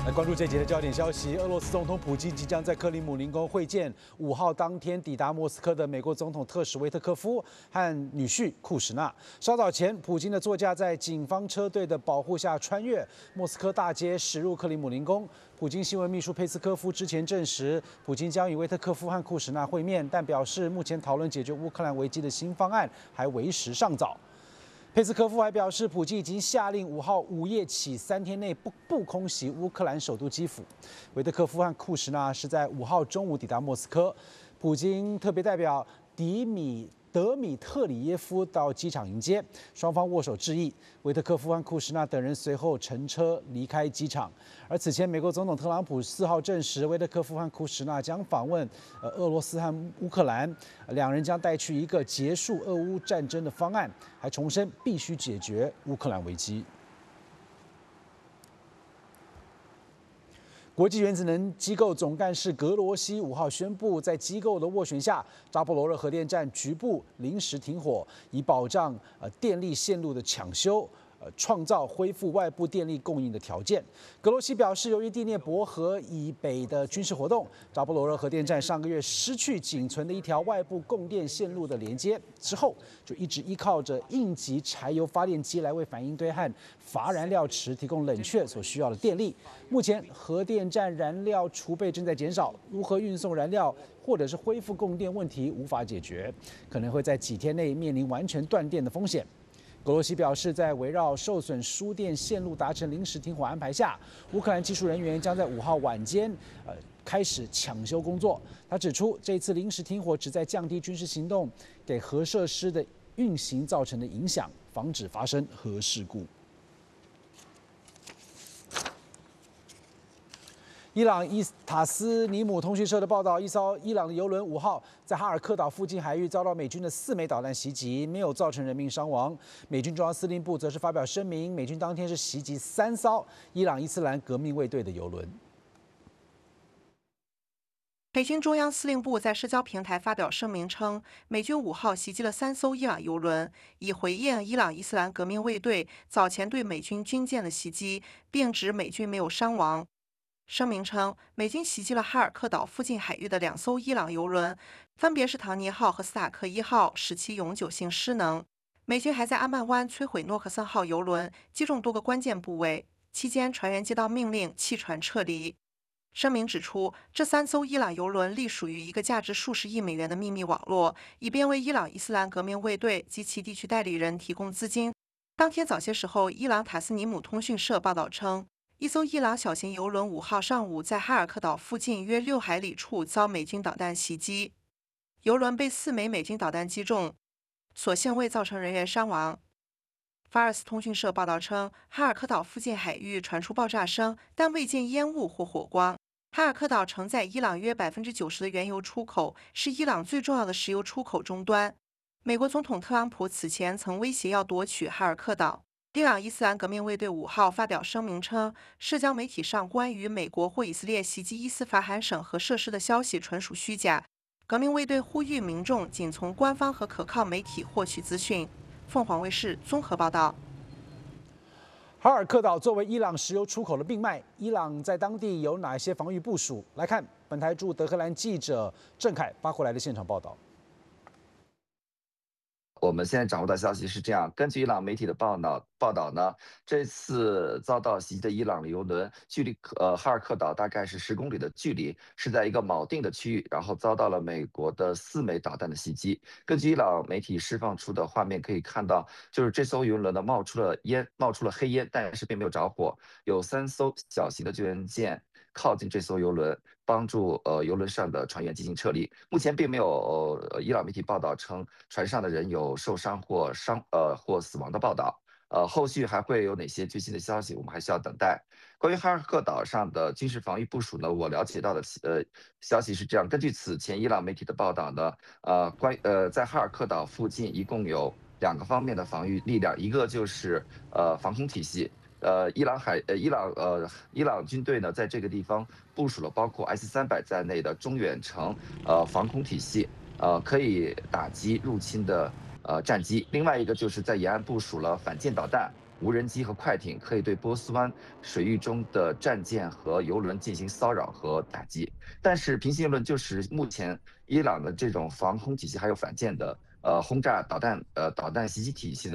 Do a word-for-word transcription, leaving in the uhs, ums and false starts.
来关注这节的焦点消息，俄罗斯总统普京即将在克里姆林宫会见五号当天抵达莫斯科的美国总统特使维特科夫和女婿库什纳。稍早前，普京的座驾在警方车队的保护下穿越莫斯科大街，驶入克里姆林宫。普京新闻秘书佩斯科夫之前证实，普京将与维特科夫和库什纳会面，但表示目前讨论解决乌克兰危机的新方案还为时尚早。 佩斯科夫还表示，普京已经下令五号午夜起三天内不不空袭乌克兰首都基辅。维特科夫和库什纳是在五号中午抵达莫斯科，普京特别代表迪米德米特里耶夫到机场迎接，双方握手致意。维特科夫和库什纳等人随后乘车离开机场。而此前，美国总统特朗普四号证实，维特科夫和库什纳将访问呃俄罗斯和乌克兰，两人将带去一个结束俄乌战争的方案，还重申必须解决乌克兰危机。 国际原子能机构总干事格罗西五号宣布，在机构的斡旋下，扎波罗热核电站局部临时停火，以保障呃电力线路的抢修。 呃，创造恢复外部电力供应的条件。格罗西表示，由于第聂伯河以北的军事活动，扎波罗热核电站上个月失去仅存的一条外部供电线路的连接之后，就一直依靠着应急柴油发电机来为反应堆和乏燃料池提供冷却所需要的电力。目前，核电站燃料储备正在减少，如何运送燃料或者是恢复供电问题无法解决，可能会在几天内面临完全断电的风险。 格罗西表示，在围绕受损输电线路达成临时停火安排下，乌克兰技术人员将在五号晚间，呃，开始抢修工作。他指出，这次临时停火旨在降低军事行动给核设施的运行造成的影响，防止发生核事故。 伊朗伊塔斯尼姆通讯社的报道，一艘伊朗的油轮五号在哈尔科岛附近海域遭到美军的四枚导弹袭击，没有造成人命伤亡。美军中央司令部则是发表声明，美军当天是袭击三艘伊朗伊斯兰革命卫队的油轮。 美军中央司令部在社交平台发表声明称，美军五号袭击了三艘伊朗油轮，以回应伊朗伊斯兰革命卫队早前对美军军舰的袭击，并指美军没有伤亡。 声明称，美军袭击了哈尔科岛附近海域的两艘伊朗油轮，分别是唐尼号和斯塔克一号，使其永久性失能。美军还在阿曼湾摧毁诺克森号油轮，击中多个关键部位。期间，船员接到命令弃船撤离。声明指出，这三艘伊朗油轮隶属于一个价值数十亿美元的秘密网络，以便为伊朗伊斯兰革命卫队及其地区代理人提供资金。当天早些时候，伊朗塔斯尼姆通讯社报道称。 一艘伊朗小型油轮五号上午在哈尔科岛附近约六海里处遭美军导弹袭击，油轮被四枚美军导弹击中，所幸未造成人员伤亡。法尔斯通讯社报道称，哈尔科岛附近海域传出爆炸声，但未见烟雾或火光。哈尔科岛承载伊朗约百分之九十的原油出口，是伊朗最重要的石油出口终端。美国总统特朗普此前曾威胁要夺取哈尔科岛。 伊朗伊斯兰革命卫队五号发表声明称，社交媒体上关于美国或以色列袭击伊斯法罕省核设施的消息纯属虚假。革命卫队呼吁民众仅从官方和可靠媒体获取资讯。凤凰卫视综合报道。 哈尔科岛作为伊朗石油出口的命脉，伊朗在当地有哪些防御部署？来看本台驻德黑兰记者郑凯发回来的现场报道。 我们现在掌握的消息是这样：根据伊朗媒体的报道，报道呢，这次遭到袭击的伊朗的油轮距离呃哈尔科岛大概是十公里的距离，是在一个锚定的区域，然后遭到了美国的四枚导弹的袭击。根据伊朗媒体释放出的画面可以看到，就是这艘油轮呢冒出了烟，冒出了黑烟，但是并没有着火。有三艘小型的救援舰靠近这艘油轮，帮助呃油轮上的船员进行撤离。目前并没有呃伊朗媒体报道称船上的人有受伤或伤呃或死亡的报道。呃，后续还会有哪些最新的消息，我们还需要等待。关于哈尔科岛上的军事防御部署呢，我了解到的呃消息是这样：根据此前伊朗媒体的报道呢，呃关呃在哈尔科岛附近一共有两个方面的防御力量，一个就是呃防空体系。 呃，伊朗海呃，伊朗呃，伊朗军队呢，在这个地方部署了包括 S 三百在内的中远程呃防空体系，呃，可以打击入侵的呃战机。另外一个就是在沿岸部署了反舰导弹， 无人机和快艇可以对波斯湾水域中的战舰和油轮进行骚扰和打击。但是平心而论，就是目前伊朗的这种防空体系还有反舰的呃轰炸导弹呃导弹袭击体系的。